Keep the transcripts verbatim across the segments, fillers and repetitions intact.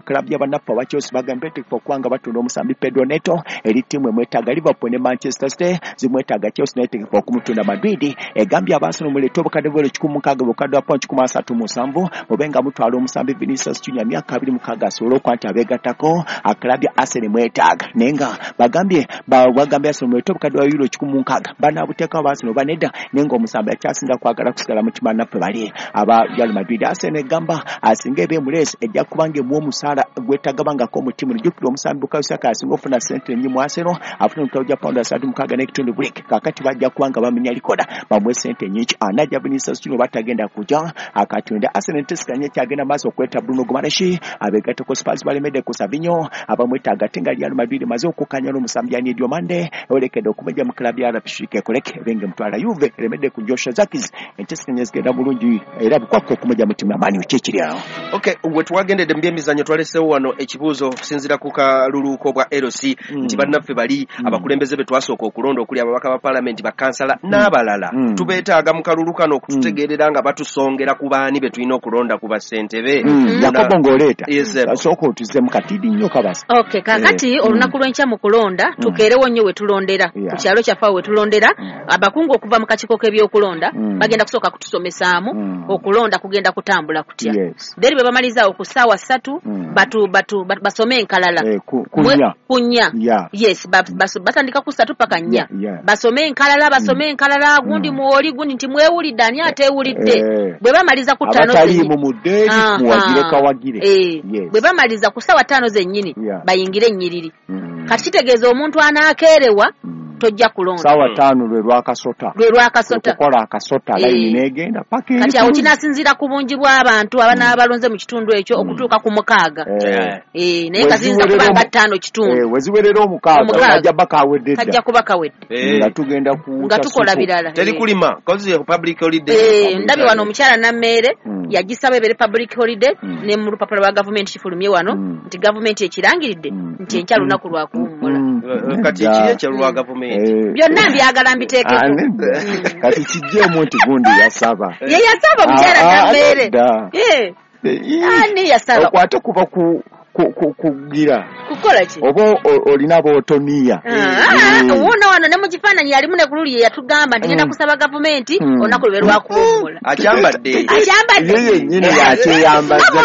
club y'abanappa wakyose bagambye nti okwanga batunda omusambi Pedro Neto eri timu emwetaaga Liverpool ne Manchester City zimwetaaga Chelsea United okumutunda Madrid egambye Arsenal muleto obukadde bw'euro kikumi mu mukaaga obukadde bwa pound kikumi asatu mu musanvu obenga mutwala omusambi Vinicius Junior myaka abiri mu mukaaga asobola okwanti abeegattako club ya Arsenal mwetaaga nenga bagambye bagambye Arsenal muleto obukadde bwa euro kikumi mu mukaaga banabuteekawo Arsenal banedda nenga omusambi akyasinga kwagala kusigala mu kimana nappe bali aba Real Madrid. Arsenal egamba asinga ebemulesi ejja kubanga mu omusaala gwetagabangako mu timu jukira omusambi Bukayo Saka asinga ofuna sente nnyo mu Arsenal afuna omutalo gya pound asatu mu mukaaga n'ekitundu break kakati bajja kubanga bamenya likoda bamwe sente nyingi anaja Vinicius Junior batagenda kuja akatunda Arsenal tesikanye kyagenda maaso okweta Bruno Guimaraes abegattako Spurs balemedde ku Savinho abamwetaaga tenga Real Madrid maze okukanya n'omusambi yani Diomande olekedde okumeja mu club ya Rapshike koleke benge mutwala Juve elemedde ku Joshua Zakis entesikanye zigenda bulungi era bikwako okumeja mu timu amani ukikiri awo. Okay, we twagendedde mu byemizannyo twalesewo wano ekibuuzo okusinziira ku kaluluuko bwa L C mm. nti bannaffe bali mm. abakulembeze be twasooka okulonda okuli ababaka ba parliament bakansala mm. n'abalala mm. tubeetaaga mu kalulu kano okututegeerera nga batusongera ku baani be tulina okulonda ku bassentebe mm. Yakobo ng'oleeta asooka otuze mu katidi nnyo kabasa. Okay, kakati eh. olunaku lw'enkya mu kulonda mm. tukeerewo nnyo we tulondera yeah. ku kyalo kyaffe we tulondera mm. abakungu okuva mu kakiiko k'ebyokulonda mm. bagenda kusooka kutusomesaamu mm. okulonda kugenda kutambula kutya yes. Deri bwe bamaliza ku ssaawa ssatu mm. batu batu basome enkalala eh, ku, kunya kunya yeah. yes batandika ku ssatu paka nnya yeah, yeah. basome enkalala basome mm. enkalala gundi mm. muoli gundi nti mwewulidde ani ateewulidde eh. bwe bamaliza ku ttaano zennyini mu muddeeri muwagire kawagire eh. yes. bwe bamaliza ku ssaawa ttaano zennyini yeah. bayingire ennyiriri mm. kati kitegeeza omuntu anaakeerewa mm. tojja kulonda sawa tano lwe lwakasota lwe lwakasota okukola akasota e. Line negenda paka kati awo kinasinzira ku bungi bw'abantu abana abalonze mu kitundu ekyo mm. okutuuka ku mukaaga eh e, naye kasinza kubanga ttaano kitundu eh weziwerera omukaaga kajja baka awedde kajja kuba kawedde eh. nga tugenda ku nga tukola birala teri kulima cause public holiday eh ndabi wano omukyala nammere mm. yagisaba ebere public holiday mm. ne mu lupapula lwa government kifulumye wano mm. nti government ekirangiridde mm. nti enkya lunaku lwa kuwummula mm. mm. kati ekiye kya lwa government byonna byagala mbiteekeko kati kijjeemu nti gundi yasaba ye yasaba omukyala nammere eh ani yasaba okwate kuba ku kugira kukola ki obo olina botoniya uwona wano ne mu kifaananyi yalimu ne kululi yatugamba nti ngenda kusaba gavumenti olunaku lwe lwakuwummula akyambadde akyambadde yeye nyine yakyeyambazza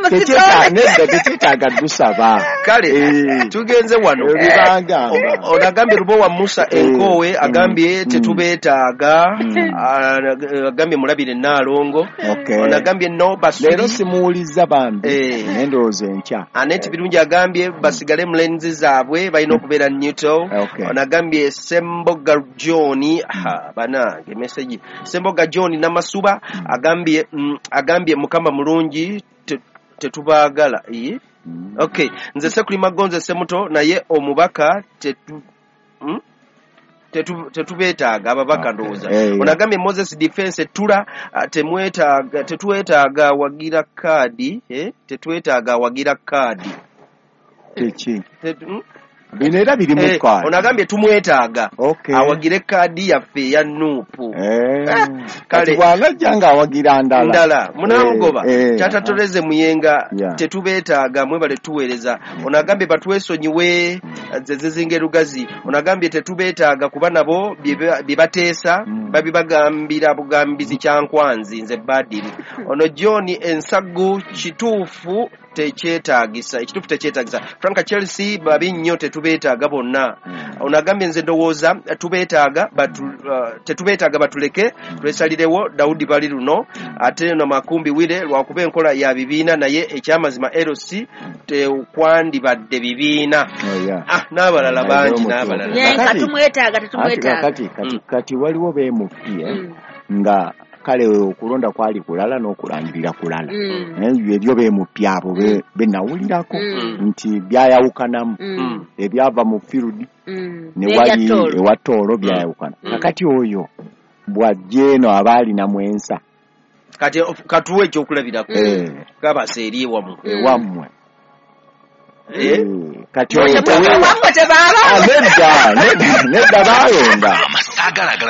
nedda tekyetaaga tusaba kale tugenze wano onagambye Lubowa Musa Enkowe agambye tetubeetaaga agambye mulabire Naalongo onagambye no basuli leero simuwuliza bambi n'endowooza enkya Aneti birungi agambye basigale mu lenzi zaabwe balina okubeera neutral onagambye Semboga John ha banange message Semboga John Namasuba agambye mm, agambye mukama mulungi tetubaagala te okay nze Sekuli Magonze Semuto naye omubaka tetu mm? tetu tetubeetaaga ababaka ndowooza onagambye Moses Defense tula temwetaaga tetuwetaaga wagira kaadi eh tetuwetaaga wagira kaadi echi bino era biri mu kaadi onagambye tumwetaaga awagire kaadi yaffe ya nuupu kale bw'alajjanga awagira ndala ndala munamugoba kyatatoleze muyenga tetubeetaaga mwebale tuweereza onagambye batwesonyiwe zezizinga erugazi onagambye tetubeetaaga kuba nabo bye bateesa babibagambira bugambizi kyankwanzi nze Badiri ono John Ensagu kituufu tekyetaagisa ekituufu tekyetaagisa Franka Chelsea babi nnyo tetubeetaaga bonna onagambye nze ndowooza tubeetaaga batu uh, tetubeetaaga batuleke twesalirewo Daudi bali luno ate no Makumbi Wile lwakuba enkola ya bibiina naye ekyamazima L C tekwandibadde bibiina oh, yeah. ah n'abalala bangi n'abalala yeah, katumwetaaga tetumwetaaga kati kati kati waliwo beemufie mm. nga kale okulonda kwali kulala n'okulangirira kulala mm. ebyo beemupya abo mm. benawulirako mm. nti byayawukanamu mm. ebyava mu field mm. ne wali ewatoolo byayawukana mm. kakati oyo bwajjeeno abaali na mwensa kati katuwe ekyokulabirako mm. kabase eri wamu mm. wammwe eh kati oyo wammwe tebaaba nedda nedda nedda baalonda